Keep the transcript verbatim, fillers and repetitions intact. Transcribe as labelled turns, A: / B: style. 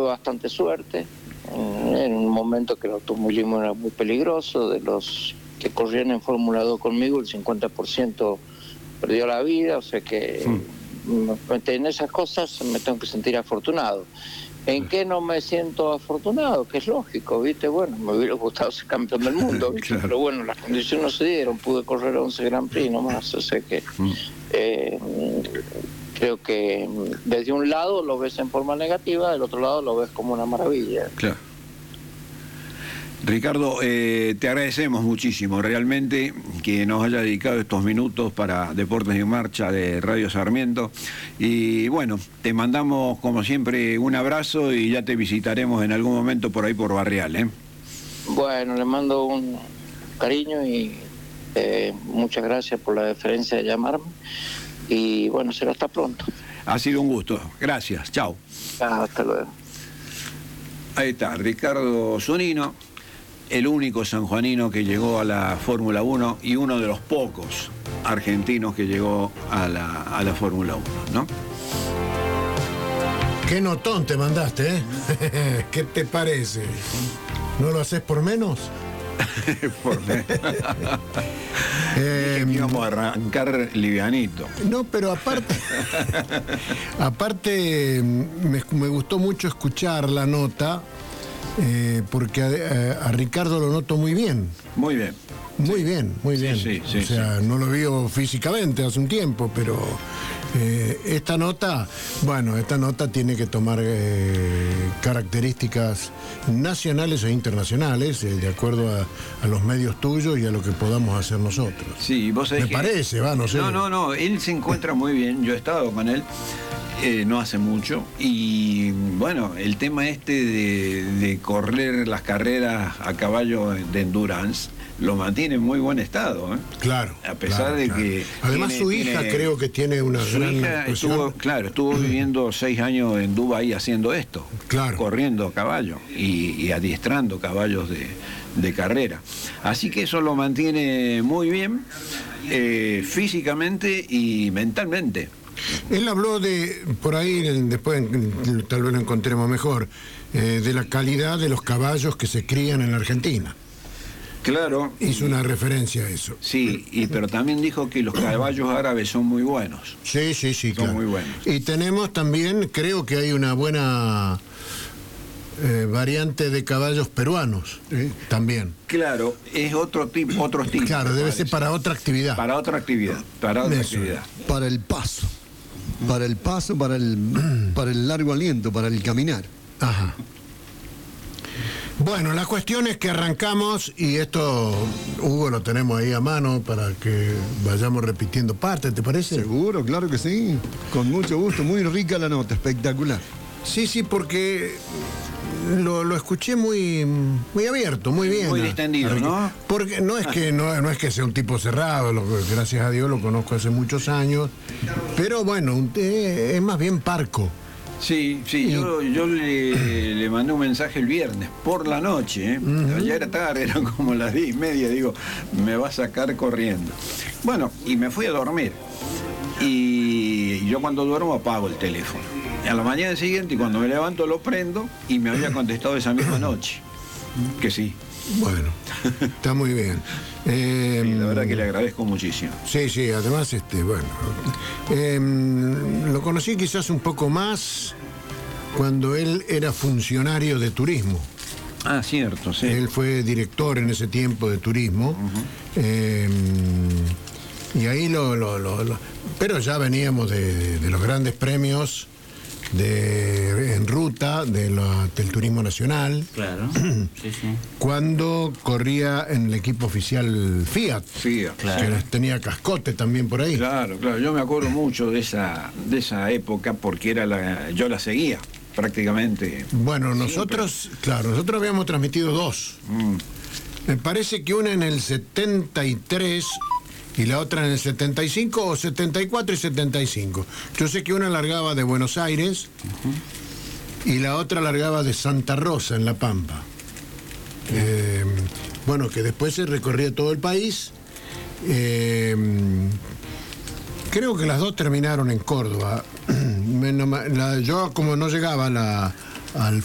A: bastante suerte. En un momento que el automovilismo era muy peligroso, de los que corrían en Fórmula dos conmigo, el cincuenta por ciento perdió la vida, o sea que sí. En esas cosas me tengo que sentir afortunado. ¿En qué no me siento afortunado? Que es lógico, ¿viste? Bueno, me hubiera gustado ser campeón del mundo, ¿viste? Claro. Pero bueno, las condiciones no se dieron, pude correr once Grand Prix nomás, o sea que mm. eh, creo que desde un lado lo ves en forma negativa, del otro lado lo ves como una maravilla.
B: Claro. Ricardo, eh, te agradecemos muchísimo realmente que nos haya dedicado estos minutos para Deportes en Marcha de Radio Sarmiento. Y bueno, te mandamos como siempre un abrazo y ya te visitaremos en algún momento por ahí por Barrial, ¿eh?
A: Bueno, le mando un cariño y eh, muchas gracias por la deferencia de llamarme. Y bueno, será hasta pronto.
B: Ha sido un gusto. Gracias. Chao.
A: Ah, hasta luego.
B: Ahí está, Ricardo Zunino, el único sanjuanino que llegó a la Fórmula uno y uno de los pocos argentinos que llegó a la, a la Fórmula uno, ¿no?
C: Qué notón te mandaste, ¿eh? ¿Qué te parece? ¿No lo haces por menos?
B: por menos. eh, íbamos a arrancar livianito.
C: No, pero aparte, aparte me, me gustó mucho escuchar la nota. Eh, porque a, a, a Ricardo lo noto muy bien.
B: Muy bien.
C: Muy
B: sí.
C: bien, muy bien.
B: Sí, sí,
C: o
B: sí,
C: sea,
B: sí.
C: no lo vio físicamente hace un tiempo, pero eh, esta nota, bueno, esta nota tiene que tomar eh, características nacionales e internacionales, eh, de acuerdo a, a los medios tuyos y a lo que podamos hacer nosotros.
B: Sí, vos sabés
C: Me
B: que...
C: parece, va, no sé.
B: No, no, no, él se encuentra muy bien, yo he estado con él. Eh, no hace mucho y bueno, el tema este de, de correr las carreras a caballo de endurance lo mantiene en muy buen estado, ¿eh?
C: Claro.
B: A pesar
C: claro,
B: de
C: claro.
B: que
C: además
B: tiene,
C: su hija
B: tiene,
C: creo que tiene una
B: su
C: gran
B: hija estuvo, claro, estuvo viviendo seis años en Dubái haciendo esto,
C: claro.
B: corriendo a caballo y, y adiestrando caballos de, de carrera. Así que eso lo mantiene muy bien eh, físicamente y mentalmente.
C: Él habló de, por ahí, después tal vez lo encontremos mejor, eh, de la calidad de los caballos que se crían en la Argentina.
B: Claro.
C: Hizo una referencia a eso.
B: Sí, y, pero también dijo que los caballos árabes son muy buenos.
C: Sí, sí, sí,
B: son
C: claro.
B: muy buenos.
C: Y tenemos también, creo que hay una buena eh, variante de caballos peruanos, ¿eh? También.
B: Claro, es otro tipo, otros tipos.
C: Claro, debe ser para otra actividad.
B: Para otra actividad, para otra
C: Eso.
B: actividad.
D: Para el paso. Para el paso, para el, para el largo aliento, para el caminar.
C: Ajá. Bueno, la cuestión es que arrancamos y esto, Hugo, lo tenemos ahí a mano para que vayamos repitiendo parte, ¿te parece?
D: Seguro, claro que sí. Con mucho gusto, muy rica la nota, espectacular.
C: Sí, sí, porque lo, lo escuché muy, muy abierto, muy bien.
B: Muy distendido, ¿no?
C: Porque no es que no, no es que sea un tipo cerrado, lo, gracias a Dios lo conozco hace muchos años, pero bueno, un, eh, es más bien parco.
B: Sí, sí, yo, yo le, le mandé un mensaje el viernes por la noche, ¿eh? Uh-huh. Ya era tarde, eran como las diez y media, digo, me va a sacar corriendo. Bueno, y me fui a dormir. Y yo cuando duermo apago el teléfono. A la mañana siguiente, y cuando me levanto lo prendo, y me había contestado esa misma noche, que sí.
C: Bueno, está muy bien. Eh,
B: sí, la verdad que le agradezco muchísimo.
C: Sí, sí, además, este, bueno, eh, lo conocí quizás un poco más cuando él era funcionario de turismo.
B: Ah, cierto, sí.
C: Él fue director en ese tiempo de turismo. Uh-huh. eh, y ahí lo, lo, lo, lo... Pero ya veníamos de, de, de los grandes premios de en ruta de la, del turismo nacional.
E: Claro. Sí, sí.
C: Cuando corría en el equipo oficial Fiat.
B: Fiat,
E: claro.
C: Que tenía Cascote también por ahí.
B: Claro, claro. Yo me acuerdo mucho de esa, de esa época porque era la, yo la seguía prácticamente.
C: Bueno, nosotros, siempre. Claro, nosotros habíamos transmitido dos. Mm. Me parece que una en el setenta y tres y la otra en el setenta y cinco, o setenta y cuatro y setenta y cinco. Yo sé que una largaba de Buenos Aires uh-huh. y la otra largaba de Santa Rosa, en La Pampa. Uh-huh. Eh, bueno, que después se recorría todo el país. Eh, creo que las dos terminaron en Córdoba. Yo, como no llegaba a la, al,